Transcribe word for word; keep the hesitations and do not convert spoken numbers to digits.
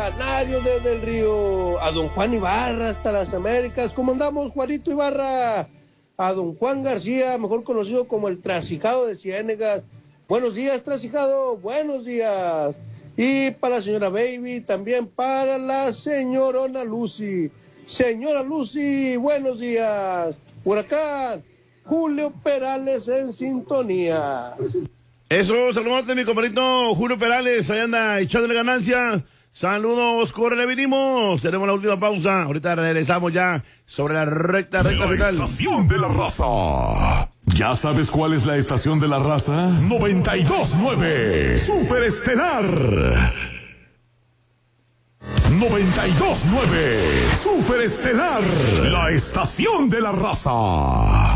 Canario desde el Río, a don Juan Ibarra hasta las Américas. ¿Cómo andamos, Juanito Ibarra? A don Juan García, mejor conocido como el Trasijado de Ciénegas. Buenos días, Trasijado, buenos días. Y para la señora Baby, también para la señorona Lucy. Señora Lucy, buenos días. Huracán, Julio Perales en sintonía. Eso, saludate mi compadrito Julio Perales, ahí anda echándole ganancia. Saludos, corre, venimos. Tenemos la última pausa. Ahorita regresamos ya sobre la recta, recta final. La estación de la raza. ¿Ya sabes cuál es la estación de la raza? noventa y dos nueve. Superestelar. noventa y dos nueve. Superestelar. La estación de la raza.